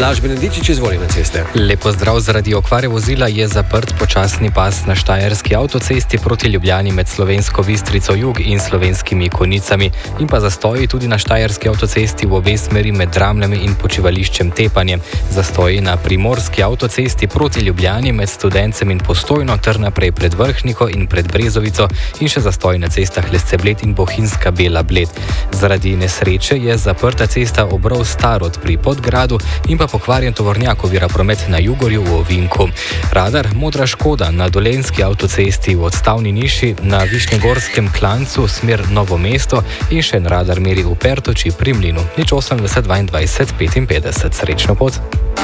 Blaž Benedičič, izvoli na ceste. Lepo zdrav, zaradi okvare vozila je zaprt počasni pas na štajerski avtocesti proti Ljubljani med Slovensko Bistrico jug in Slovenskimi Konicami in pa zastoji tudi na štajerski avtocesti v obe smeri med Dramljami in počivališčem Tepanje. Zastoji na primorski avtocesti proti Ljubljani med Studencem in Postojno ter naprej pred Vrhniko in pred Brezovico in še zastoj na cestah Lesce-Bled in Bohinjska Bela-Bled. Zaradi nesreče je zaprta cesta Obrov-Starod pri Podgradu in pa pokvarjen tovornjak ovira promet na Jugorju v Ovinku. Radar Modra Škoda na Dolenjski avtocesti v Odstavni Niši, na Višnjegorskem Klancu smer Novo mesto in še en radar meri v Pertoči pri Mlinu. 80 22 55. Srečno pot.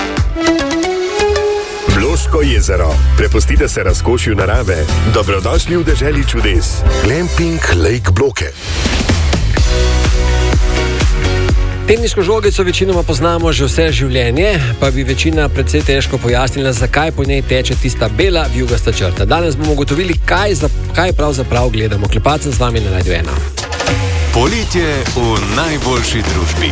Bloško jezero. Prepustite se razkošju narave. Dobrodošli v deželi čudes. Glamping Lake Bloke. Teniško žogico večinoma poznamo že vse življenje, pa bi večina precej težko pojasnila, zakaj po njej teče tista bela vijugasta črta. Danes bomo ugotovili, kaj pravzaprav gledamo. Klepacem z vami na Radio 1. Poletje v najboljši družbi.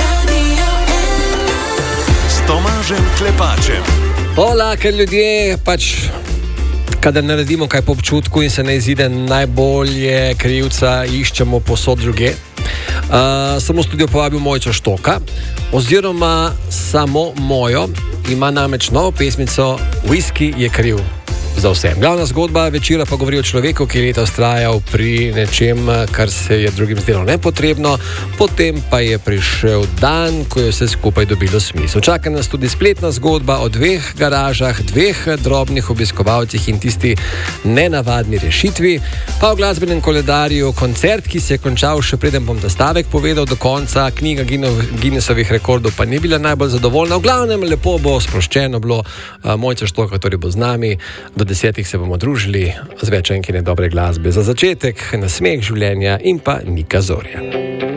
S Tomažem Klepačem. Hola, ker ljudje kadar naredimo kaj po občutku in se ne izide najbolje, krivca iščemo posod druge. Sem v studio povabil Mojco Štoka, oziroma samo Mojo, ima namreč novo pesmico Whisky je kriv za vse. Glavna zgodba večera pa govori o človeku, ki je leta vztrajal pri nečem, kar se je drugim zdelo nepotrebno, potem pa je prišel dan, ko je vse skupaj dobilo smisel. Čaka nas tudi spletna zgodba o dveh garažah, dveh drobnih obiskovalcih in tisti nenavadni rešitvi, pa v glasbenem koledarju koncert, ki se je končal še preden bom ta stavek povedal do konca, knjiga Guinnessovih rekordov pa ni bila najbolj zadovoljna. V glavnem lepo bo, sproščeno bilo. Mojca Štoka, ktorý bo z nami. Do 10 se bomo družili z več enkine dobre glasbe. Za začetek nasmeh življenja in pa Nika Zorja.